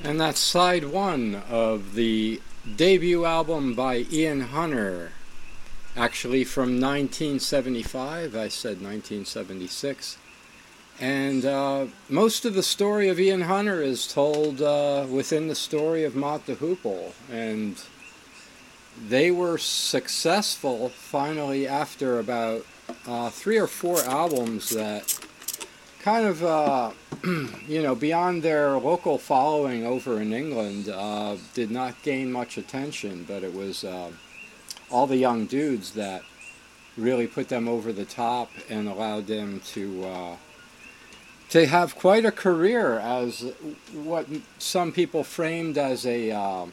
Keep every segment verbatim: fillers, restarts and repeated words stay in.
And that's side one of the debut album by Ian Hunter, actually from nineteen seventy-five. I said nineteen seventy-six. And uh, most of the story of Ian Hunter is told uh, within the story of Mott the Hoople. And they were successful finally after about uh, three or four albums that kind of, uh, you know, beyond their local following over in England, uh, did not gain much attention, but it was uh, all the young dudes that really put them over the top and allowed them to uh, to have quite a career as what some people framed as a uh,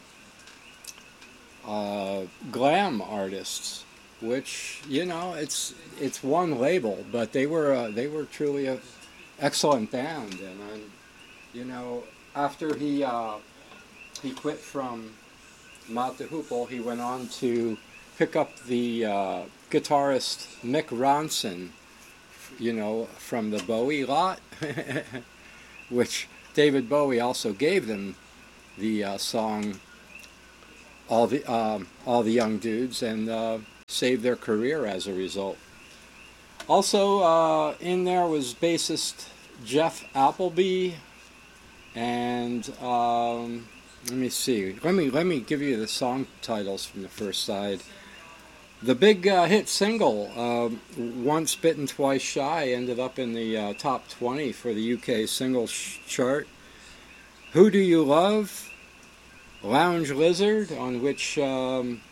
uh, glam artists, which, you know, it's it's one label, but they were uh, they were truly a excellent band. And um, you know, after he uh, he quit from Mott the Hoople, he went on to pick up the uh, guitarist Mick Ronson, you know, from the Bowie lot, which David Bowie also gave them the uh, song all the um, all the young dudes, and uh, saved their career as a result. Also uh, in there was bassist Jeff Appleby, and um, let me see. Let me let me give you the song titles from the first side. The big uh, hit single, uh, "Once Bitten, Twice Shy," ended up in the uh, top twenty for the U K singles chart. "Who Do You Love?" "Lounge Lizard," on which um,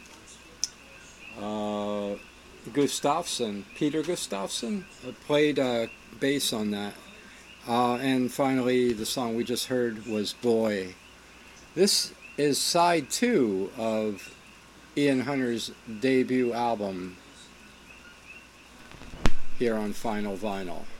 uh, Gustafsson, Peter Gustafsson, played uh, bass on that. Uh, and finally, the song we just heard was "Boy." This is side two of Ian Hunter's debut album here on Final Vinyl.